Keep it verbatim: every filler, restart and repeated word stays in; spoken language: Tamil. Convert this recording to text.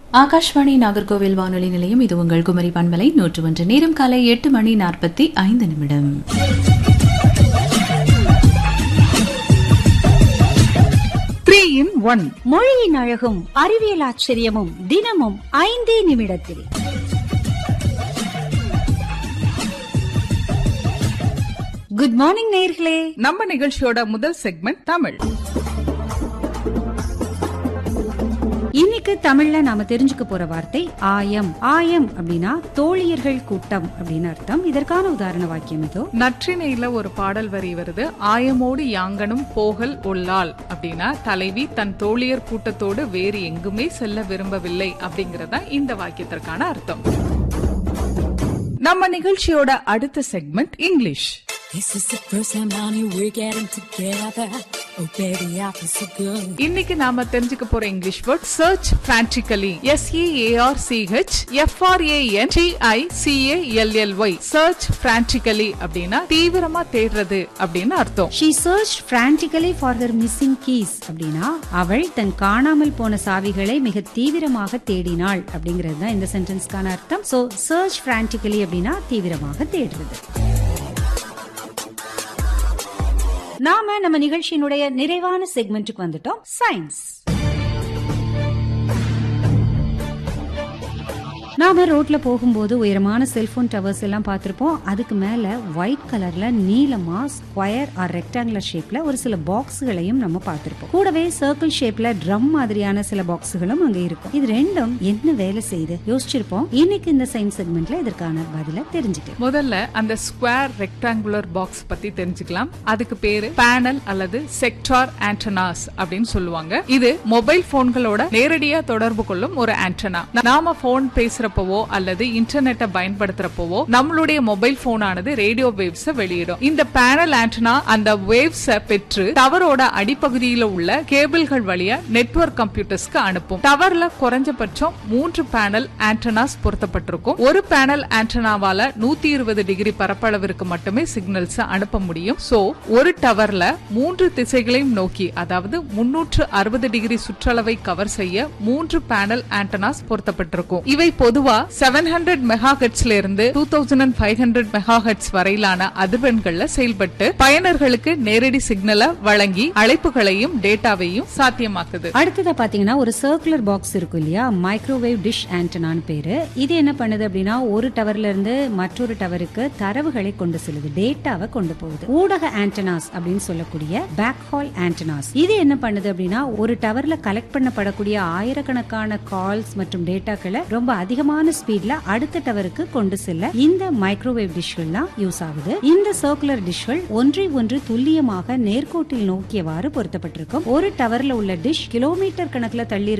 ஆகாஷ்வாணி நாகர்கோவில் வானொலி நிலையம். இது உங்கள் குமரி பண்பலை நூற்று ஒன்று. நேரம் காலை எட்டு மணி நாற்பத்தி ஐந்து நிமிடம். த்ரீ இன் ஒன் மொழியின் அழகும் அறிவியல் ஆச்சரியமும் தினமும் ஐந்தே நிமிடத்தில். குட் மார்னிங் நேயர்களே. நம்ம நிகழ்ச்சியோட முதல் செக்மெண்ட் தமிழ். இன்னைக்கு தமிழ்ல நாம தெரிஞ்சுக்க போற வார்த்தை ஆயம். ஆயம் அப்படின்னா தோழியர்கள் கூட்டம் அப்படின்னு அர்த்தம். இதற்கான உதாரண வாக்கியம் இதோ. நற்றிணையில ஒரு பாடல் வரி வருது. ஆயமோடு யாங்கனும் போகல் உள்ளாள் அப்படின்னா தலைவி தன் தோழியர் கூட்டத்தோடு வேறு எங்குமே செல்ல விரும்பவில்லை அப்படிங்கறத இந்த வாக்கியத்திற்கான அர்த்தம். நம்ம நிகழ்ச்சியோட அடுத்த segment English. This is the first time honey we're getting together. Oh baby I feel so good. இன்னைக்கு நாம தெரிஞ்சுக்க போற English word search frantically. S E A R C H F R A N T I C A L L Y. search frantically அப்படின்னா தீவிரமா தேடுறது அப்படின்னு அர்த்தம். She searched frantically for her missing keys அப்படின்னா அவள் தன் காணாமல் போன சாவிகளை மிக தீவிரமாக தேடினாள் அப்படிங்கிறது தான் இந்த சென்டென்ஸ்க்கான அர்த்தம். So search frantically அப்படின்னா தீவிரமாக தேடுறது. நாம நம்ம நிகழ்ச்சியினுடைய நிறைவான செக்மெண்ட்டுக்கு வந்துட்டோம். சயின்ஸ். நாம ரோட்ல போகும்போது உயரமான செல்போன் டவர்ஸ் எல்லாம் பார்த்திருப்போம். அதுக்கு மேல ஒயிட் கலர்ல நீளமா ஸ்கொயர் ஆர் ரெக்டாங்குலர் ஷேப்ல ஒரு சில பாக்ஸ்களையும் நம்ம பார்த்திருப்போம். கூடவே சர்க்கிள் ஷேப்ல ட்ரம் மாதிரியான சில பாக்ஸ்களும் அங்க இருக்கும். இது ரெண்டும் என்ன வேலை செய்யுது யோசிச்சிருப்போம். இன்னைக்கு இந்த சயின்ஸ் செக்மெண்ட்ல இதற்கான பதில தெரிஞ்சுக்கலாம். முதல்ல அந்த ஸ்கொயர் ரெக்டாங்குலர் பாக்ஸ் பத்தி தெரிஞ்சுக்கலாம். அதுக்கு பேரு பேனல் அல்லது செக்டார் ஆண்டனாஸ் அப்படின்னு சொல்லுவாங்க. இது மொபைல் போன்களோட நேரடியா தொடர்பு கொள்ளும் ஒரு ஆண்டனா. நாம போன் பேசுற அல்லது இன்டர்நெட்டை பயன்படுத்துறப்போ நம்மளுடைய மொபைல் போனானது ரேடியோ வேவ்ஸ் வெளியிடும். இந்த பேனல் ஆண்டனா அந்த வேவ்ஸ் பெற்று டவரோட அடிப்பகுதியில் உள்ள கேபிள்கள் வழியா நெட்வொர்க் கம்ப்யூட்டர்ஸ்க்கு அனுப்பும். டவர்ல குறைஞ்சபட்சம் மூன்று பேனல் ஆண்டனாஸ் பொருத்தப்பட்டிருக்கும். ஒரு பேனல் ஆண்டனாவால நூத்தி இருபது டிகிரி பரப்பளவிற்கு மட்டுமே சிக்னல்ஸ் அனுப்ப முடியும். சோ ஒரு டவர்ல மூன்று திசைகளையும் நோக்கி அதாவது முன்னூற்று அறுபது டிகிரி சுற்றளவை கவர் செய்ய மூன்று பேனல் ஆண்டனாஸ் பொருத்தப்பட்டிருக்கும். இவை பொதுவா seven hundred மெகாஹெர்ட்ஸ்ல இருந்து two thousand five hundred megahertz வரையிலான அதிர்வெண்கள்ல செயல்பட்டு பயனர்களுக்கு நேரடி சிக்னலை வழங்கி அழைப்புகளையும் டேட்டாவையும் சாத்தியமாக்குது. அடுத்ததா பாத்தீங்கன்னா ஒரு சர்க்குலர் பாக்ஸ் இருக்கும் இல்லையா, மைக்ரோவேவ் டிஷ் ஆண்டனான்னு பேரு. இது என்ன பண்ணுது அப்படின்னா ஒரு டவர்ல இருந்து மற்றொரு டவருக்கு தரவுகளை கொண்டு செல்லுது, டேட்டாவை கொண்டு போகுது. ஊடக ஆண்டனாஸ் அப்படின்னு சொல்லக்கூடிய பேக் ஹால் ஆண்டனாஸ் இது என்ன பண்ணுது அப்படின்னா ஒரு டவர்ல கலெக்ட் பண்ணப்படக்கூடிய ஆயிரக்கணக்கான கால்ஸ் மற்றும் டேட்டாக்களை ரொம்ப அதிகமான ஸ்பீட்ல அடுத்த டவருக்கு கொண்டு செல்ல இந்த மைக்ரோவேவ் டிஷ்கள் தான் யூஸ் ஆகுது. இந்த சர்க்குலர் டிஷ்கள் ஒன்றை ஒன்று துல்லியமாக நேர்கோட்டில் நோக்கியவாறு பொருத்தப்பட்டிருக்கும். ஒரு டவர்ல உள்ள டிஷ் கிலோமீட்டர் கணக்குல தள்ளி